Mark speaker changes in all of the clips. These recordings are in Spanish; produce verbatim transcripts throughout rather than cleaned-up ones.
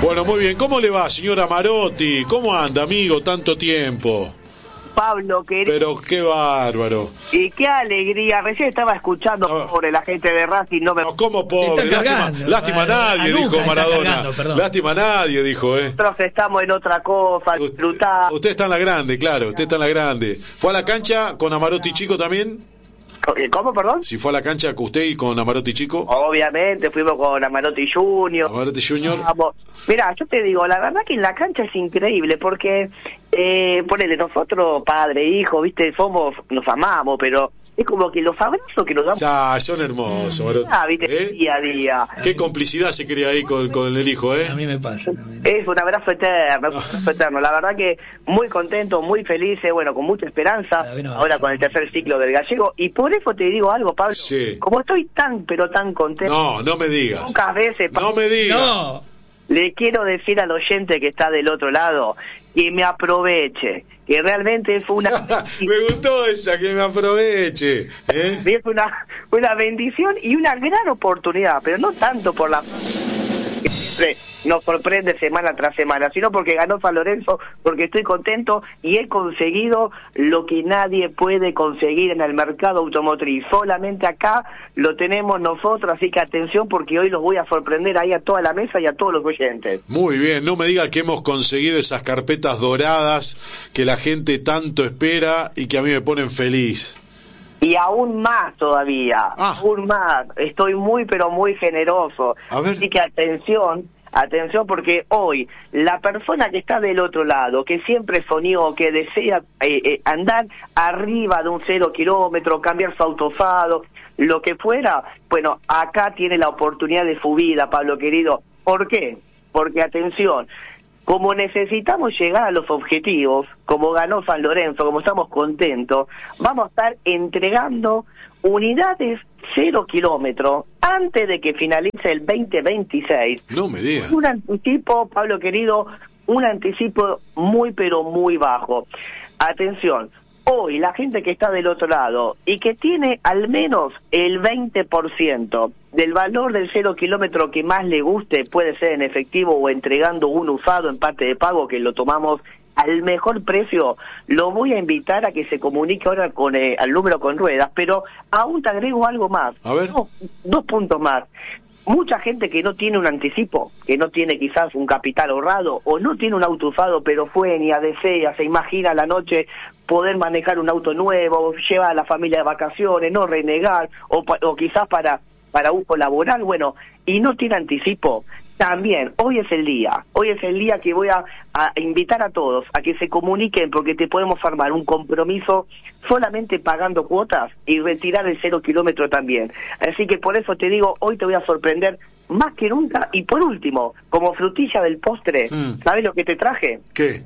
Speaker 1: Bueno, muy bien. ¿Cómo le va, señora Marotti? ¿Cómo anda, amigo? Tanto tiempo.
Speaker 2: Pablo, querido.
Speaker 1: Pero qué bárbaro.
Speaker 2: Y qué alegría. Recién estaba escuchando
Speaker 1: No.
Speaker 2: sobre la gente de Racing. No me...
Speaker 1: No, ¿cómo pobre?
Speaker 3: Está
Speaker 1: Lástima,
Speaker 3: cargando.
Speaker 1: lástima a nadie,
Speaker 3: A
Speaker 1: dijo
Speaker 3: Luca está
Speaker 1: Maradona.
Speaker 3: cargando, perdón.
Speaker 1: Lástima a nadie, dijo, ¿eh?
Speaker 2: Nosotros estamos en otra cosa,
Speaker 1: Usted,
Speaker 2: disfrutar.
Speaker 1: usted está en la grande, claro. Usted está en la grande. ¿Fue a la cancha con Amarotti Chico también?
Speaker 2: ¿Cómo, perdón?
Speaker 1: Si fue a la cancha con usted y con Amarotti Chico.
Speaker 2: Obviamente, fuimos con Amarotti Junior.
Speaker 1: Amarotti Junior.
Speaker 2: Vamos. Mirá, yo te digo, la verdad que en la cancha es increíble porque, eh, ponele, nosotros, padre, hijo, viste, somos, nos amamos, pero es como que los abrazos que nos damos,
Speaker 1: Ah, son hermosos, Marotti.
Speaker 2: ah, viste,
Speaker 1: ¿Eh?
Speaker 2: día a día.
Speaker 1: Qué complicidad se crea ahí con, con el hijo, ¿eh?
Speaker 3: A mí me pasa también.
Speaker 2: Es un abrazo eterno, es un abrazo eterno. La verdad que muy contento, muy feliz, eh, bueno, con mucha esperanza,
Speaker 3: A ver, no,
Speaker 2: ahora
Speaker 3: sí.
Speaker 2: con el tercer ciclo del gallego. Y por eso te digo algo, Pablo,
Speaker 1: Sí.
Speaker 2: como estoy tan, pero tan contento,
Speaker 1: No, no me digas.
Speaker 2: pocas veces, Pablo,
Speaker 1: No me digas.
Speaker 3: No,
Speaker 2: le quiero decir al oyente que está del otro lado que me aproveche, que realmente fue una...
Speaker 1: Me gustó esa, que me aproveche. ¿eh?
Speaker 2: Es una, una bendición y una gran oportunidad, pero no tanto por la que siempre nos sorprende semana tras semana, sino porque ganó San Lorenzo, porque estoy contento y he conseguido lo que nadie puede conseguir en el mercado automotriz. Solamente acá lo tenemos nosotros, así que atención porque hoy los voy a sorprender ahí a toda la mesa y a todos los oyentes.
Speaker 1: Muy bien, no me diga que hemos conseguido esas carpetas doradas que la gente tanto espera y que a mí me ponen feliz.
Speaker 2: Y aún más todavía,
Speaker 1: Ah.
Speaker 2: aún más. Estoy muy, pero muy generoso.
Speaker 1: A ver.
Speaker 2: Así que atención, atención, porque hoy la persona que está del otro lado, que siempre soñó, que desea eh, eh, andar arriba de un cero kilómetro, cambiar su autofado, lo que fuera, bueno, acá tiene la oportunidad de su vida, Pablo querido. ¿Por qué? Porque, atención, como necesitamos llegar a los objetivos, como ganó San Lorenzo, como estamos contentos, vamos a estar entregando unidades cero kilómetros antes de que finalice el veinte veintiséis.
Speaker 1: No me diga.
Speaker 2: Un anticipo, Pablo querido, un anticipo muy pero muy bajo. Atención, hoy la gente que está del otro lado y que tiene al menos el veinte por ciento del valor del cero kilómetro que más le guste, puede ser en efectivo o entregando un usado en parte de pago que lo tomamos al mejor precio, lo voy a invitar a que se comunique ahora con eh, al número con ruedas, pero aún te agrego algo más.
Speaker 1: A ver.
Speaker 2: Dos, dos puntos más. Mucha gente que no tiene un anticipo, que no tiene quizás un capital ahorrado o no tiene un auto usado, pero sueña, desea, se imagina a la noche poder manejar un auto nuevo, llevar a la familia de vacaciones, no renegar, o, o quizás para, para uso laboral, bueno, y no tiene anticipo. También, hoy es el día, hoy es el día que voy a, a invitar a todos a que se comuniquen porque te podemos armar un compromiso solamente pagando cuotas y retirar el cero kilómetro también. Así que por eso te digo, hoy te voy a sorprender más que nunca. Y por último, como frutilla del postre,
Speaker 1: Mm.
Speaker 2: ¿sabes lo que te traje?
Speaker 1: ¿Qué?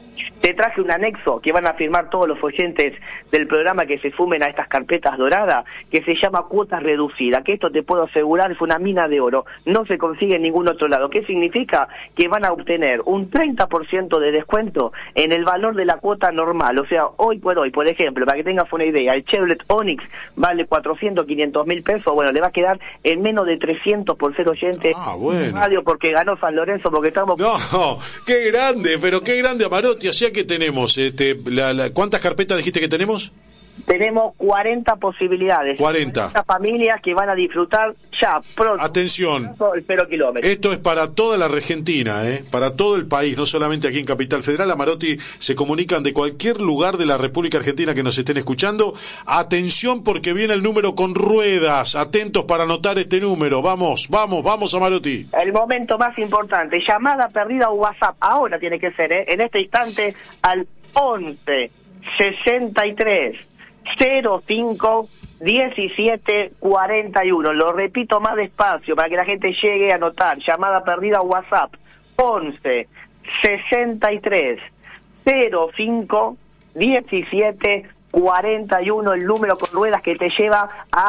Speaker 2: Te traje un anexo que van a firmar todos los oyentes del programa que se fumen a estas carpetas doradas, que se llama cuota reducida, que esto te puedo asegurar es una mina de oro, no se consigue en ningún otro lado. ¿Qué significa? Que van a obtener un treinta por ciento de descuento en el valor de la cuota normal. O sea, hoy por hoy, por ejemplo, para que tengas una idea, el Chevrolet Onix vale cuatrocientos, quinientos mil pesos, bueno, le va a quedar en menos de trescientos por ser oyente
Speaker 1: Ah, bueno.
Speaker 2: radio porque ganó San Lorenzo, porque estamos...
Speaker 1: No, qué grande, pero qué grande Amarotti. O sea que tenemos, este, la, la, ¿cuántas carpetas dijiste que tenemos?
Speaker 2: Tenemos cuarenta posibilidades.
Speaker 1: cuarenta.
Speaker 2: Familias que van a disfrutar ya pronto.
Speaker 1: Atención.
Speaker 2: El cero kilómetro.
Speaker 1: Esto es para toda la Argentina, ¿eh? Para todo el país, no solamente aquí en Capital Federal. Amarotti, se comunican de cualquier lugar de la República Argentina que nos estén escuchando. Atención porque viene el número con ruedas. Atentos para anotar este número. Vamos, vamos, vamos, Amarotti.
Speaker 2: El momento más importante, llamada perdida o WhatsApp. Ahora tiene que ser, ¿eh? En este instante, al once sesenta y tres cero cinco diecisiete cuarenta y uno. Lo repito más despacio para que la gente llegue a anotar. Llamada perdida o WhatsApp. once sesenta y tres cero cinco diecisiete cuarenta y uno, el número con ruedas que te lleva a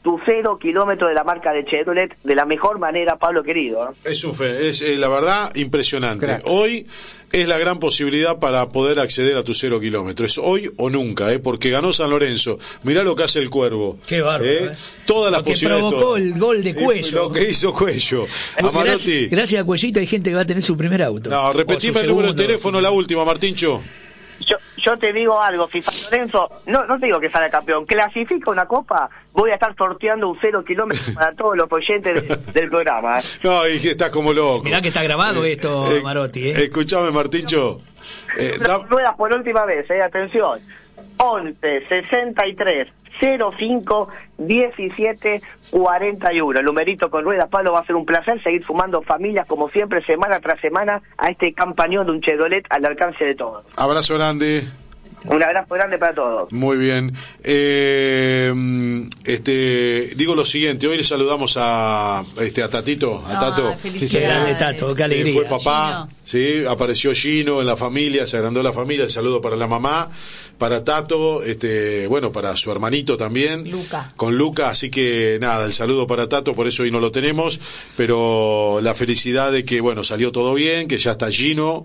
Speaker 2: tu cero kilómetro de la marca de Chevrolet de la mejor manera, Pablo querido, ¿no?
Speaker 1: Es un fe, es eh, la verdad impresionante.
Speaker 3: Crack.
Speaker 1: Hoy es la gran posibilidad para poder acceder a tu cero kilómetro. Es hoy o nunca, ¿eh? Porque ganó San Lorenzo. Mirá lo que hace el Cuervo.
Speaker 4: Qué bárbaro,
Speaker 1: ¿eh?
Speaker 4: ¿eh?
Speaker 1: Todas las
Speaker 4: Lo que
Speaker 1: posibilidades.
Speaker 4: provocó
Speaker 1: todas.
Speaker 4: el gol de Cuello.
Speaker 1: Lo que hizo Cuello.
Speaker 4: Porque
Speaker 1: Amarotti.
Speaker 4: Gracias, gracias a Cuellito hay gente que va a tener su primer auto.
Speaker 1: No, repetime el número de
Speaker 4: segundo.
Speaker 1: teléfono, la última, Martincho.
Speaker 2: Yo, yo te digo algo, si San Lorenzo, no, no te digo que sale campeón, clasifica una copa, voy a estar sorteando un cero kilómetro para todos los oyentes de- del programa. ¿eh?
Speaker 1: No, y que estás como loco.
Speaker 4: Mirá que está grabado
Speaker 1: Eh,
Speaker 4: esto,
Speaker 1: eh,
Speaker 4: Marotti. ¿eh?
Speaker 1: Escuchame, Martincho. Eh, da-
Speaker 2: Ruedas por última vez, eh, atención. once, sesenta y tres, cero cinco, diecisiete, cuarenta y uno. El numerito con ruedas, Pablo, va a ser un placer seguir sumando familias como siempre, semana tras semana, a este campañón de un Chevrolet al alcance de todos.
Speaker 1: abrazo grande.
Speaker 2: Un abrazo grande para todos.
Speaker 1: Muy bien. Eh, este, digo lo siguiente, hoy le saludamos a este a Tatito, a Tato.
Speaker 5: Ah,
Speaker 4: Qué
Speaker 5: felicidades.
Speaker 4: grande Tato, qué
Speaker 1: Eh,
Speaker 4: alegría.
Speaker 1: fue papá,
Speaker 5: Gino.
Speaker 1: sí, apareció Gino en la familia, se agrandó la familia, el saludo para la mamá, para Tato, este, bueno, para su hermanito también,
Speaker 5: Luca.
Speaker 1: con Luca, así que nada, el saludo para Tato, por eso hoy no lo tenemos, pero la felicidad de que, bueno, salió todo bien, que ya está Gino,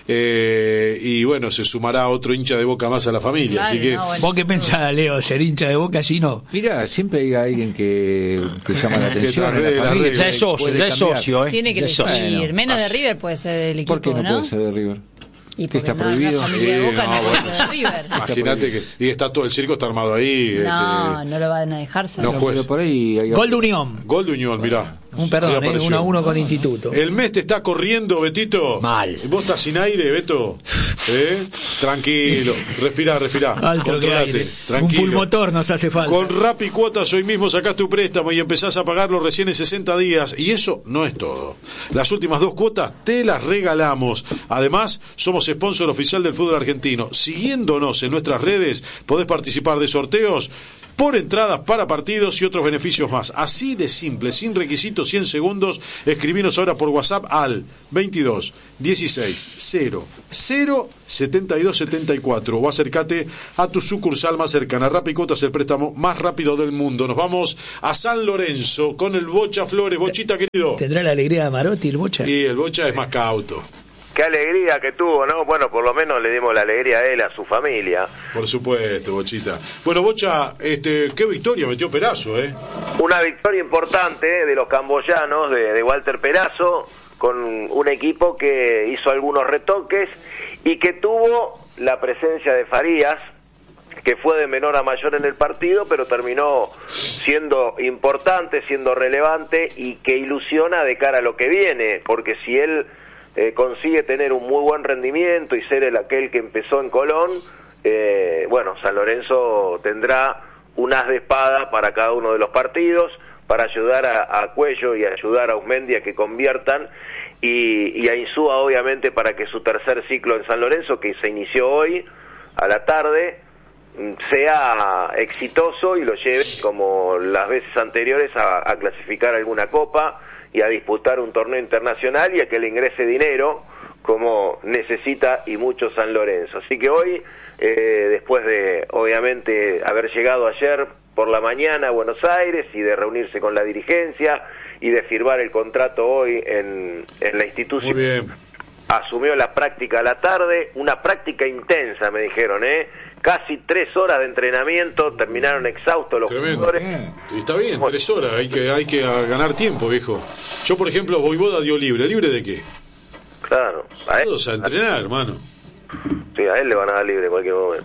Speaker 1: eh, y bueno, se sumará otro hincha de Boca más a la familia,
Speaker 5: Claro,
Speaker 1: así que...
Speaker 5: no, bueno.
Speaker 4: ¿Vos qué pensás, Leo? ¿Ser hincha de Boca así no?
Speaker 3: Mira, siempre hay alguien que, que llama la
Speaker 1: Que
Speaker 3: atención.
Speaker 1: te
Speaker 3: en la
Speaker 1: arregla,
Speaker 3: familia,
Speaker 1: arregla.
Speaker 4: Ya es socio,
Speaker 3: puede
Speaker 4: ya es
Speaker 3: cambiar.
Speaker 4: socio, ¿eh?
Speaker 5: Tiene que
Speaker 4: Ya es socio.
Speaker 5: elegir.
Speaker 3: Bueno,
Speaker 5: Menos de
Speaker 1: pasa.
Speaker 5: River puede ser del equipo,
Speaker 3: ¿Por qué no, puede ser de River?
Speaker 5: Y
Speaker 3: ¿Que
Speaker 5: porque
Speaker 3: está
Speaker 5: no,
Speaker 3: prohibido?
Speaker 5: la familia de
Speaker 1: Sí,
Speaker 5: Boca no,
Speaker 1: no,
Speaker 5: puede
Speaker 1: bueno.
Speaker 5: ser de River.
Speaker 1: Imagínate que... Y está todo, el circo está armado ahí.
Speaker 5: No,
Speaker 1: este,
Speaker 5: no lo van a dejar
Speaker 1: No
Speaker 5: solo.
Speaker 1: juez.
Speaker 3: Pero por ahí hay
Speaker 4: Gol de Unión.
Speaker 1: Gol de Unión, mirá.
Speaker 4: Un
Speaker 1: Ahí
Speaker 4: perdón, ¿eh?
Speaker 1: apareció.
Speaker 4: uno a uno con Instituto.
Speaker 1: El mes te está corriendo, Betito.
Speaker 4: Mal.
Speaker 1: ¿Vos estás sin aire, Beto? ¿Eh? Tranquilo. Respirá, respirá.
Speaker 4: Alto que
Speaker 1: Controlate.
Speaker 4: aire. Un
Speaker 1: Tranquilo.
Speaker 4: pulmotor nos hace falta.
Speaker 1: Con Rappi Cuotas hoy mismo sacás tu préstamo y empezás a pagarlo recién en sesenta días. Y eso no es todo. Las últimas dos cuotas te las regalamos. Además, somos sponsor oficial del fútbol argentino. Siguiéndonos en nuestras redes, podés participar de sorteos por entradas para partidos y otros beneficios más. Así de simple, sin requisitos, cien segundos. Escribinos ahora por WhatsApp al veintidós dieciséis cero cero setenta y dos setenta y cuatro o acércate a tu sucursal más cercana. Rappi Cuotas, el préstamo más rápido del mundo. Nos vamos a San Lorenzo con el Bocha Flores. Bochita, querido.
Speaker 4: ¿Tendrá la alegría de Marotti el Bocha?
Speaker 1: Y el Bocha es más cauto.
Speaker 6: Qué alegría que tuvo, ¿no? Bueno, por lo menos le dimos la alegría a él, a su familia.
Speaker 1: Por supuesto, Bochita. Bueno, Bocha, este, qué victoria metió Perazo, ¿eh?
Speaker 6: Una victoria importante de los camboyanos, de, de Walter Perazo, con un equipo que hizo algunos retoques y que tuvo la presencia de Farías, que fue de menor a mayor en el partido, pero terminó siendo importante, siendo relevante y que ilusiona de cara a lo que viene, porque si él eh, consigue tener un muy buen rendimiento y ser el aquel que empezó en Colón, eh, bueno, San Lorenzo tendrá un as de espada para cada uno de los partidos, para ayudar a, a Cuello y ayudar a Usmendi a que conviertan, y, y a Insúa obviamente para que su tercer ciclo en San Lorenzo, que se inició hoy a la tarde, sea exitoso y lo lleve, como las veces anteriores, a, a clasificar alguna copa y a disputar un torneo internacional y a que le ingrese dinero como necesita y mucho San Lorenzo. Así que hoy, eh, después de obviamente haber llegado ayer por la mañana a Buenos Aires y de reunirse con la dirigencia y de firmar el contrato hoy en, en la institución,
Speaker 1: Muy bien.
Speaker 6: asumió la práctica a la tarde, una práctica intensa, me dijeron, ¿eh? Casi tres horas de entrenamiento, terminaron exhaustos los
Speaker 1: Tremendo.
Speaker 6: jugadores.
Speaker 1: Y está bien, tres horas, hay que, hay que ganar tiempo, viejo. Yo, por ejemplo, Voivoda dio libre. ¿Libre de qué?
Speaker 6: Claro, a él,
Speaker 1: Todos a entrenar, hermano.
Speaker 6: sí, a él le van a dar libre en cualquier momento.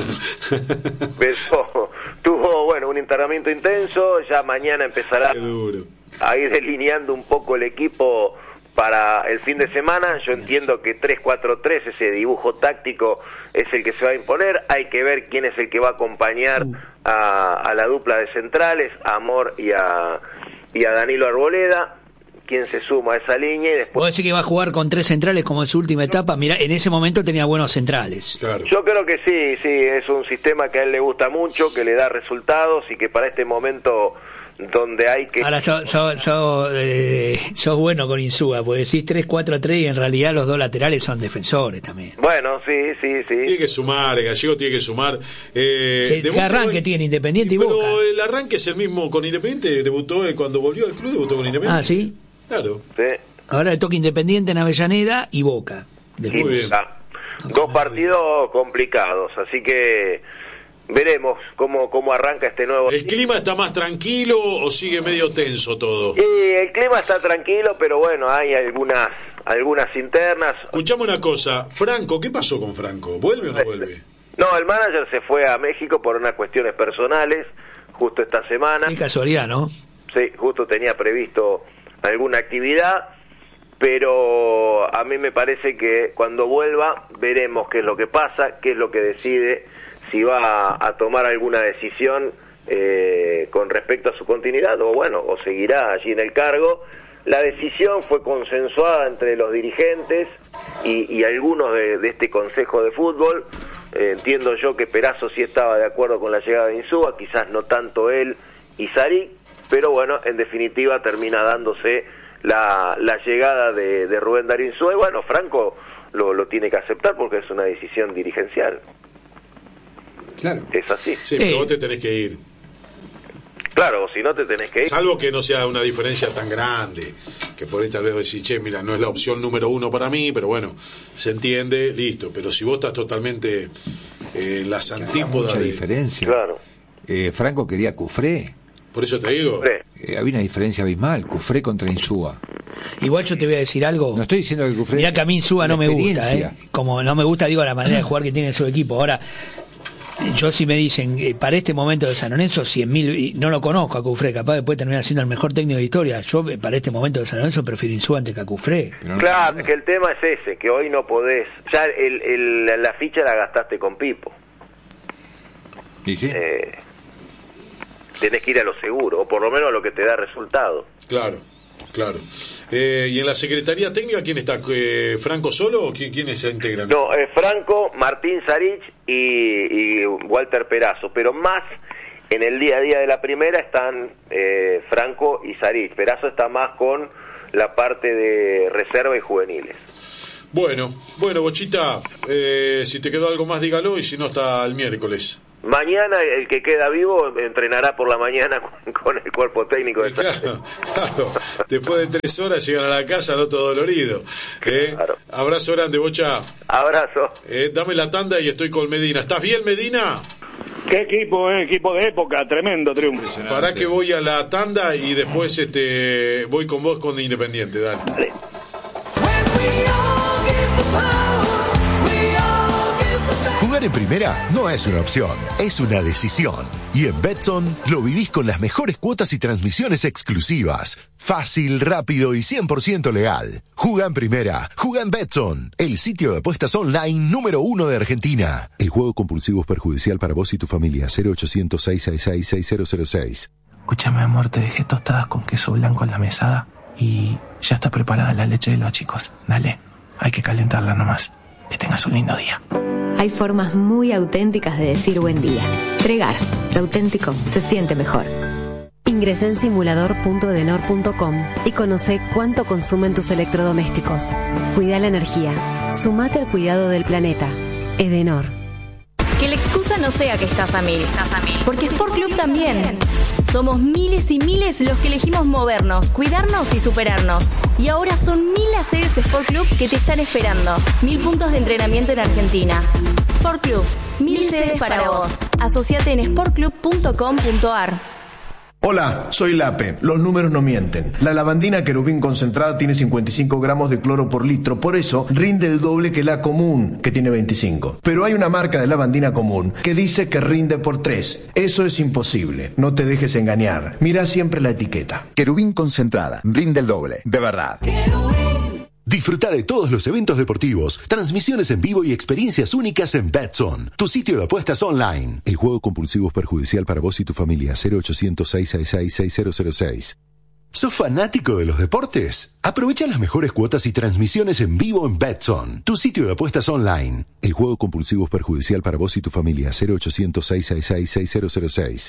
Speaker 6: Pero tuvo, bueno, un entrenamiento intenso, ya mañana empezará
Speaker 1: Qué duro.
Speaker 6: a ir delineando un poco el equipo para el fin de semana. Yo entiendo que tres cuatro tres, ese dibujo táctico, es el que se va a imponer. Hay que ver quién es el que va a acompañar a, a la dupla de centrales, a Amor y a, y a Danilo Arboleda, quién se suma a esa línea y después...
Speaker 4: ¿Vos decís que va a jugar con tres centrales como en su última etapa? Mira, en ese momento tenía buenos centrales.
Speaker 1: Claro.
Speaker 6: Yo creo que sí, sí, es un sistema que a él le gusta mucho, que le da resultados y que para este momento donde hay que...
Speaker 4: Ahora sos so, so, eh, sos bueno con Insúa, porque decís tres cuatro tres y en realidad los dos laterales son defensores también.
Speaker 6: Bueno, sí, sí, sí.
Speaker 1: Tiene que sumar, el Gallego tiene que sumar. Eh,
Speaker 4: ¿Qué, qué arranque hoy, tiene Independiente y
Speaker 1: pero
Speaker 4: Boca?
Speaker 1: Pero el arranque es el mismo con Independiente, debutó eh, cuando volvió al club, debutó con Independiente.
Speaker 4: Ah, ¿sí?
Speaker 1: Claro.
Speaker 6: Sí.
Speaker 4: Ahora le toca Independiente en Avellaneda y Boca.
Speaker 6: Muy bien. Dos partidos complicados, así que veremos cómo, cómo arranca este nuevo...
Speaker 1: ¿El clima está más tranquilo o sigue medio tenso todo?
Speaker 6: Sí, el clima está tranquilo, pero bueno, hay algunas algunas internas.
Speaker 1: Escuchame una cosa, Franco, ¿qué pasó con Franco? ¿Vuelve o no vuelve?
Speaker 6: No, el manager se fue a México por unas cuestiones personales, justo esta semana.
Speaker 4: Qué casualidad, ¿no?
Speaker 6: Sí, justo tenía previsto alguna actividad, pero a mí me parece que cuando vuelva veremos qué es lo que pasa, qué es lo que decide, si va a, a tomar alguna decisión eh, con respecto a su continuidad o bueno, o seguirá allí en el cargo. La decisión fue consensuada entre los dirigentes y, y algunos de, de este Consejo de Fútbol. Eh, entiendo yo que Perazo sí estaba de acuerdo con la llegada de Insúa, quizás no tanto él y Sarik, pero bueno, en definitiva termina dándose la, la llegada de, de Rubén Darío Insúa y bueno, Franco lo, lo tiene que aceptar porque es una decisión dirigencial.
Speaker 3: Claro.
Speaker 6: Es así.
Speaker 1: Sí, sí, pero vos te tenés que ir.
Speaker 6: Claro, si no te tenés que ir.
Speaker 1: Salvo que no sea una diferencia tan grande, que por ahí tal vez decís, che, mira, no es la opción número uno para mí, pero bueno, se entiende, listo. Pero si vos estás totalmente en eh, las antípodas
Speaker 3: mucha
Speaker 1: de...
Speaker 3: diferencia.
Speaker 6: Claro.
Speaker 3: Eh, Franco quería Cufré.
Speaker 1: Por eso te digo.
Speaker 3: Eh, había una diferencia abismal, Cufré contra Insúa.
Speaker 4: Igual yo te voy a decir algo.
Speaker 3: No estoy diciendo que Cufré...
Speaker 4: Mirá que a mí Insúa no me gusta, ¿eh? Como no me gusta, digo, la manera de jugar que tiene su equipo. Ahora... Yo si me dicen, eh, para este momento de San Lorenzo, cien mil, y no lo conozco a Cufré, capaz después terminar siendo el mejor técnico de historia. Yo eh, para este momento de San Lorenzo prefiero Insúa antes que a Cufré.
Speaker 3: No,
Speaker 6: claro,
Speaker 3: no.
Speaker 6: que el tema es ese, que hoy no podés, ya el, el, la ficha la gastaste con Pipo.
Speaker 3: ¿Y sí?
Speaker 6: Eh, tenés que ir a lo seguro, o por lo menos a lo que te da resultado.
Speaker 1: Claro, claro. Eh, ¿Y en la Secretaría Técnica quién está? Eh, ¿Franco solo o quién, quiénes se integran?
Speaker 6: No, eh, Franco, Martín Sarich y, y Walter Perazo, pero más en el día a día de la primera están eh, Franco y Sarich. Perazo está más con la parte de reserva y juveniles.
Speaker 1: Bueno, bueno, Bochita, eh, si te quedó algo más dígalo y si no hasta el miércoles.
Speaker 6: Mañana el que queda vivo entrenará por la mañana con, con el cuerpo técnico de
Speaker 1: Y claro, claro, después de tres horas llegan a la casa no todo dolorido. ¿eh?
Speaker 6: Claro.
Speaker 1: Abrazo grande, Bocha.
Speaker 6: Abrazo.
Speaker 1: Eh, dame la tanda y estoy con Medina. ¿Estás bien, Medina?
Speaker 5: Qué equipo, eh, equipo de época, tremendo triunfo.
Speaker 1: Para que voy a la tanda y después este voy con vos con Independiente, dale.
Speaker 6: Dale.
Speaker 7: Jugar en primera no es una opción, es una decisión. Y en Betson lo vivís con las mejores cuotas y transmisiones exclusivas. Fácil, rápido y cien por ciento legal. Juga en primera, juga en Betson, el sitio de apuestas online número uno de Argentina. El juego compulsivo es perjudicial para vos y tu familia. cero ochocientos, seiscientos sesenta y seis, sesenta cero seis.
Speaker 8: Escúchame, amor, te dejé tostadas con queso blanco en la mesada y ya está preparada la leche de los chicos. Dale, hay que calentarla nomás. Que tengas un lindo día.
Speaker 9: Hay formas muy auténticas de decir buen día. Tregar, lo auténtico se siente mejor. Ingresa en simulador punto edenor punto com y conoce cuánto consumen tus electrodomésticos. Cuida la energía. Sumate al cuidado del planeta. Edenor.
Speaker 10: Que la excusa no sea que estás a mil, estás a mil. Porque Sport Club también. Somos miles y miles los que elegimos movernos, cuidarnos y superarnos. Y ahora son mil las sedes Sport Club que te están esperando. Mil puntos de entrenamiento en Argentina. Sport Club, mil sedes para vos. Asociate en sport club punto com punto ar.
Speaker 11: Hola, soy Lape. Los números no mienten. La lavandina Querubín concentrada tiene cincuenta y cinco gramos de cloro por litro, por eso rinde el doble que la común, que tiene veinticinco. Pero hay una marca de lavandina común que dice que rinde por tres. Eso es imposible. No te dejes engañar. Mira siempre la etiqueta.
Speaker 7: Querubín concentrada, rinde el doble, de verdad. Disfruta de todos los eventos deportivos, transmisiones en vivo y experiencias únicas en Betson, tu sitio de apuestas online. El juego compulsivo es perjudicial para vos y tu familia. cero ochocientos, seiscientos sesenta y seis, sesenta cero seis. ¿Sos fanático de los deportes? Aprovecha las mejores cuotas y transmisiones en vivo en Betson, tu sitio de apuestas online. El juego compulsivo es perjudicial para vos y tu familia. cero ochocientos, seiscientos sesenta y seis, sesenta cero seis.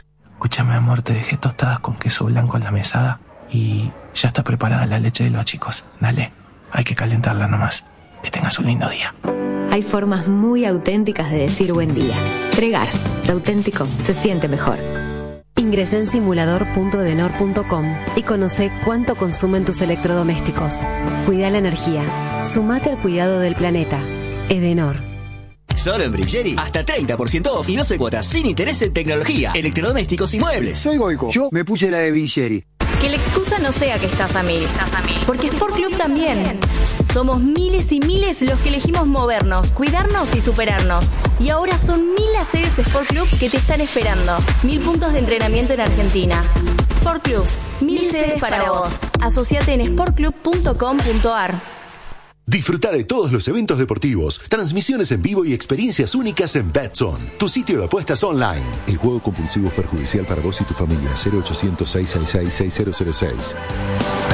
Speaker 8: Escúchame, amor, te dejé tostadas con queso blanco en la mesada y ya está preparada la leche de los chicos. Dale, hay que calentarla nomás. Que tengas un lindo día.
Speaker 9: Hay formas muy auténticas de decir buen día. Tregar, lo auténtico se siente mejor. Ingresá en simulador punto edenor punto com y conoce cuánto consumen tus electrodomésticos. Cuida la energía. Sumate al cuidado del planeta. Edenor.
Speaker 12: Solo en Brigeri, hasta treinta por ciento off y doce cuotas sin interés en tecnología, electrodomésticos y muebles.
Speaker 13: Soy Goico, yo me puse la de Brigeri.
Speaker 10: Que la excusa no sea que estás a mil, estás a mil. Porque Sport Club también. Somos miles y miles los que elegimos movernos, cuidarnos y superarnos. Y ahora son mil las sedes Sport Club que te están esperando. Mil puntos de entrenamiento en Argentina. Sport Club, mil sedes para vos. Asociate en sport club punto com punto ar.
Speaker 7: Disfruta de todos los eventos deportivos, transmisiones en vivo y experiencias únicas en BetZone, tu sitio de apuestas online. El juego compulsivo es perjudicial para vos y tu familia. cero ochocientos, seiscientos sesenta y seis, seis cero cero seis.